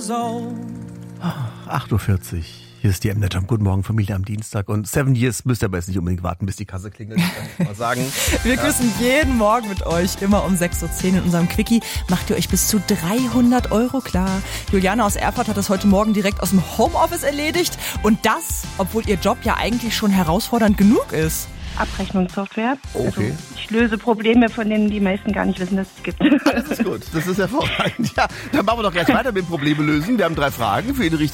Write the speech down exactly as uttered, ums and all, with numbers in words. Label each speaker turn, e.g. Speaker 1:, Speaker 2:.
Speaker 1: years old.
Speaker 2: acht Uhr vierzig. Hier ist die M-Net am Guten Morgen Familie am Dienstag. Und Seven Years müsst ihr aber jetzt nicht unbedingt warten, bis die Kasse klingelt. Kann ich mal sagen.
Speaker 1: Wir
Speaker 2: ja.
Speaker 1: grüßen jeden Morgen mit euch, immer um sechs Uhr zehn in unserem Quickie. Macht ihr euch bis zu dreihundert Euro klar. Juliane aus Erfurt hat das heute Morgen direkt aus dem Homeoffice erledigt. Und das, obwohl ihr Job ja eigentlich schon herausfordernd genug ist.
Speaker 3: Abrechnungssoftware.
Speaker 2: Okay.
Speaker 3: Also ich löse Probleme, von denen die meisten gar nicht wissen, dass es gibt.
Speaker 2: Das ist gut, das ist hervorragend. Ja, dann machen wir doch gleich weiter mit dem Probleme lösen. Wir haben drei Fragen für jeden richtigen.